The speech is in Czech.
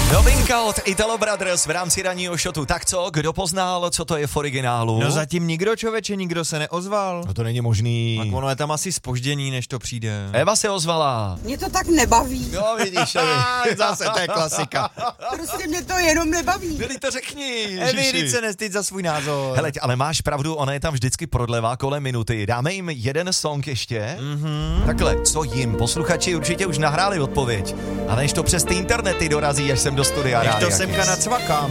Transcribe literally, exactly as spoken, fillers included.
Novinka od Italo Brothers v rámci ranního šotu. Tak co, kdo poznal, co to je v originálu? No zatím nikdo, člověče, nikdo se neozval. No to není možný. Tak ono je tam asi zpoždění, než to přijde. Eva se ozvala. Mě to tak nebaví. No vidíš, Evi. Zase to je klasika. Prostě mě to jenom nebaví. Byli to řekni. Evi, teď se nestyď za svůj názor. Hele, ale máš pravdu, ona je tam vždycky prodlevá kolem minuty. Dáme jim jeden song ještě? Mhm. Takhle, co jim? Posluchači určitě už nahráli odpověď. A než to přes ty internety dorazí, až sem do studia Nech rádia. to semka nacvakám.